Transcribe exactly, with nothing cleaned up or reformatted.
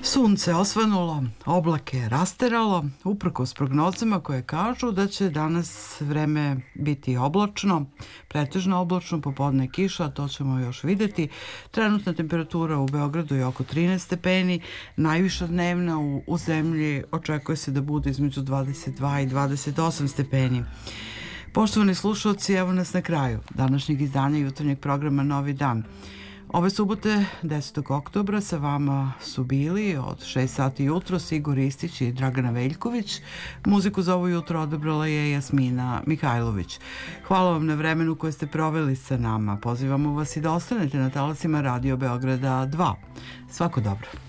Sunce osvanulo, oblake rasteralo, uprkos prognozama koje kažu da će danas vreme biti oblačno, pretežno oblačno, popodne kiša, a to ćemo još videti. Trenutna temperatura u Beogradu je oko trinaest stepeni, najviša dnevna u, u zemlji očekuje se da bude između dvadeset dva i dvadeset osam stepeni. Poštovani slušalci, evo nas na kraju današnjeg izdanja jutarnjeg programa Novi dan. Ove subote, desetog oktobra, sa vama su bili od šest sati jutro Igor Ristić i Dragana Veljković. Muziku za ovo jutro odabrala je Jasmina Mihajlović. Hvala vam na vremenu koje ste proveli sa nama. Pozivamo vas i da ostanete na talasima Radio Beograda dva. Svako dobro.